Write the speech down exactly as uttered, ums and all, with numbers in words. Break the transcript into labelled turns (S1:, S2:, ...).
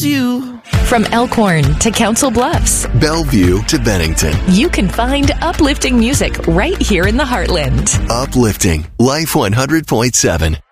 S1: choose you.
S2: From Elkhorn to Council Bluffs,
S3: Bellevue to Bennington,
S2: you can find uplifting music right here in the Heartland.
S3: Uplifting Life one hundred point seven.